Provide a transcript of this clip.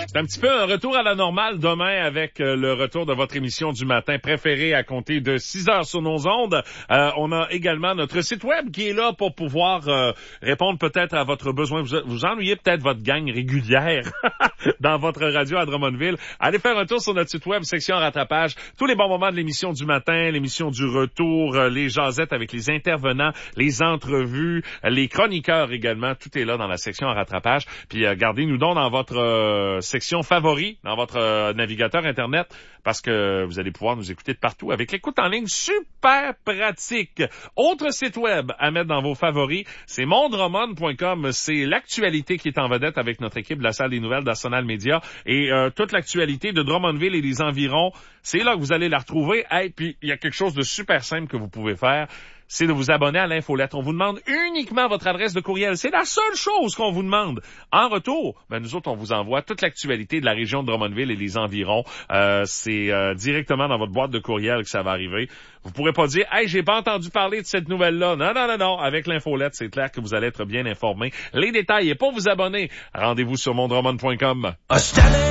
C'est un petit peu un retour à la normale demain avec le retour de votre émission du matin préférée à compter de 6 heures sur nos ondes. On a également notre site web qui est là pour pouvoir répondre peut-être à votre besoin. Vous ennuyez peut-être votre gang régulière dans votre radio à Drummondville. Allez faire un tour sur notre site web, section rattrapage. Tous les bons moments de l'émission du matin, l'émission du retour, les jasettes avec les intervenants, les entrevues, les chroniqueurs également. Tout est là dans la section rattrapage. Puis gardez-nous donc dans votre section favoris, dans votre navigateur Internet, parce que vous allez pouvoir nous écouter de partout avec l'écoute en ligne super pratique. Autre site web à mettre dans vos favoris, c'est mondrommond.com. C'est l'actualité qui est en vedette avec notre équipe de la salle des nouvelles d'Arsenal Média et toute l'actualité de Drummondville et les environs. C'est là que vous allez la retrouver. Et puis il y a quelque chose de super simple que vous pouvez faire. C'est de vous abonner à l'infolette. On vous demande uniquement votre adresse de courriel. C'est la seule chose qu'on vous demande. En retour, nous autres, on vous envoie toute l'actualité de la région de Drummondville et les environs. C'est directement dans votre boîte de courriel que ça va arriver. Vous pourrez pas dire « Hey, j'ai pas entendu parler de cette nouvelle-là ». Non. Avec l'infolette, c'est clair que vous allez être bien informé. Les détails et pour vous abonner, rendez-vous sur mondrommond.com.